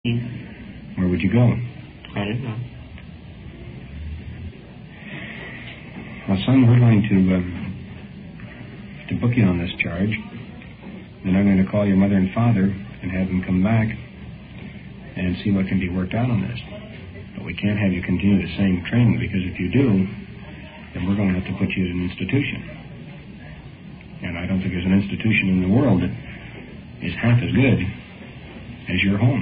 Where would you go? I don't know. Well, son, we're going to book you on this charge. Then I'm going to call your mother and father and have them come back and see what can be worked out on this. But we can't have you continue the same training, because if you do, then we're going to have to put you in an institution. And I don't think there's an institution in the world that is half as good as your home.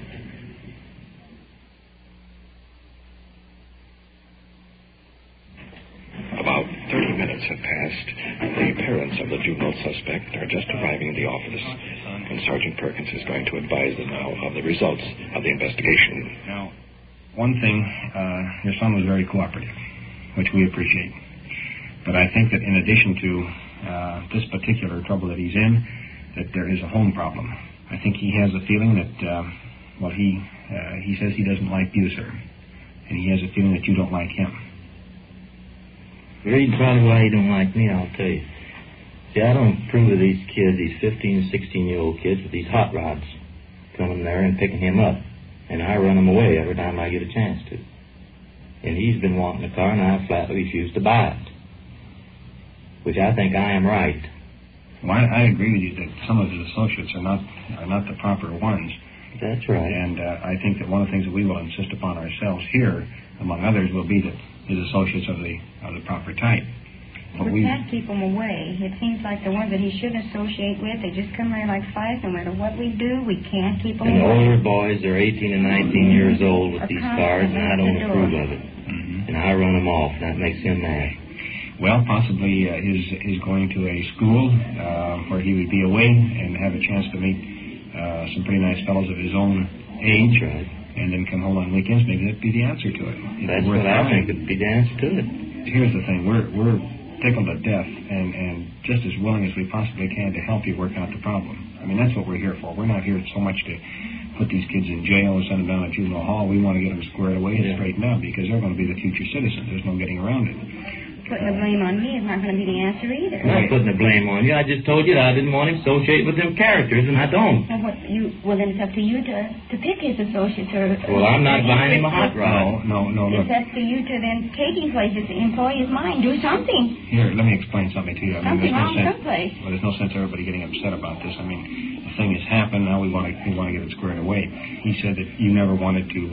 About 30 minutes have passed. The parents of the juvenile suspect are just arriving in the office, and Sergeant Perkins is going to advise them now of the results of the investigation. Now, one thing, your son was very cooperative, which we appreciate. But I think that in addition to this particular trouble that he's in, that there is a home problem. I think he has a feeling that, he says he doesn't like you, sir. And he has a feeling that you don't like him. The reason probably why he don't like me, I'll tell you. See, I don't approve of these kids, these 15 and 16-year-old kids with these hot rods coming there and picking him up. And I run them away every time I get a chance to. And he's been wanting a car, and I flatly refuse to buy it. Which I think I am right. Well, I agree with you that some of his associates are not the proper ones. That's right. And I think that one of the things that we will insist upon ourselves here, among others, will be that his associates are the proper type. But we can't keep them away. It seems like the ones that he should associate with, they just come there like flies. No matter what we do, we can't keep them away. And the older boys, they're 18 and 19 years old with these cars, and I don't approve of it. Mm-hmm. And I run them off, and that makes him mad. Well, possibly his going to a school where he would be away and have a chance to meet some pretty nice fellows of his own age, right, and then come home on weekends. Maybe that'd be the answer to it. That's what I think would be the answer to it. Here's the thing: we're tickled to death and just as willing as we possibly can to help you work out the problem. I mean, that's what we're here for. We're not here so much to put these kids in jail or send them down to juvenile hall. We want to get them squared away and straightened out, because they're going to be the future citizens. There's no getting around it. Putting the blame on me is not going to be the answer either. I'm not putting the blame on you. I just told you that I didn't want him to associate with them characters, and I don't. Well, then it's up to you to pick his associates. Well, I'm not buying him a hot rod. No. It's up to you to then take his place, employ his mind, do something. Here, let me explain something to you. Something wrong someplace. Well, there's no sense everybody getting upset about this. I mean, the thing has happened. Now we want to get it squared away. He said that you never wanted to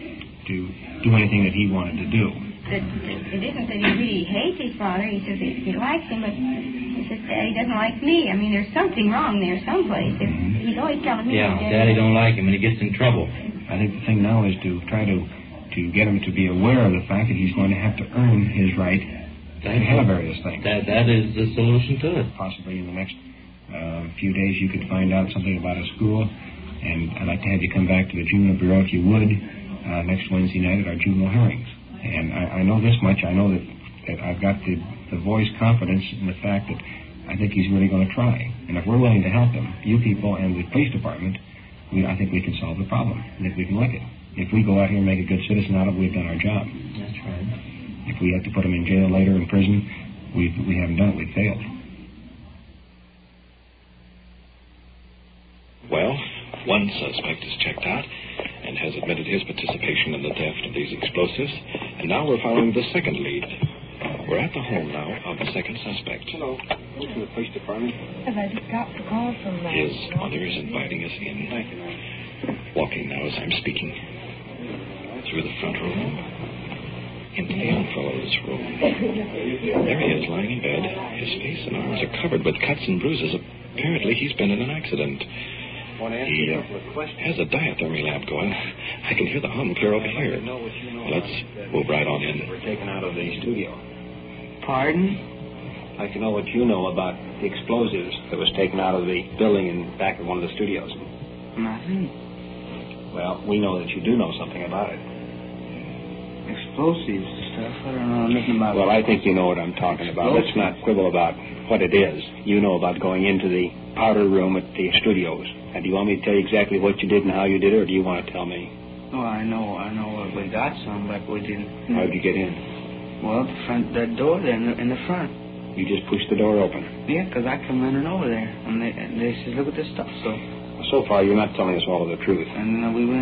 do anything that he wanted to do. It isn't that he really hates his father. He says he likes him, but he says Daddy doesn't like me. I mean, there's something wrong there someplace. He's always telling me. Yeah, Daddy don't like him, and he gets in trouble. I think the thing now is to try to get him to be aware of the fact that he's going to have to earn his right to have various things. That is the solution to it. Possibly in the next few days you could find out something about a school, and I'd like to have you come back to the Juvenile Bureau, if you would, next Wednesday night at our juvenile hearings. And I know this much. I know that I've got the voice confidence in the fact that I think he's really going to try. And if we're willing to help him, you people and the police department, I think we can solve the problem. I think we can lick it. If we go out here and make a good citizen out of it, we've done our job. That's right. If we have to put him in jail later, in prison, we haven't done it. We've failed. Well, one suspect is checked out and has admitted his participation in the theft of these explosives. And now we're following the second lead. We're at the home now of the second suspect. Hello. From the police department. I just got the call from His mother is inviting us in. Thank you, ma'am. Walking now as I'm speaking. Through the front room. Into the young fellow's room. There he is, lying in bed. His face and arms are covered with cuts and bruises. Apparently he's been in an accident. He has a diathermy lamp going. I can hear the hum clear over here. Let's move right on in. We're taken out of the studio. Pardon? I'd like to know what you know about the explosives that was taken out of the building in back of one of the studios. Nothing. Well, we know that you do know something about it. Explosives stuff? I don't know nothing about it. Well, I think you know what I'm talking about. Let's not quibble about what it is. You know about going into the powder room at the studios. And do you want me to tell you exactly what you did and how you did it, or do you want to tell me? Oh, I know we got some, but we didn't. How did you get in? Well, that door there in the front. You just pushed the door open? Yeah, because I come running over there, and they said, look at this stuff, so far, you're not telling us all of the truth. And we went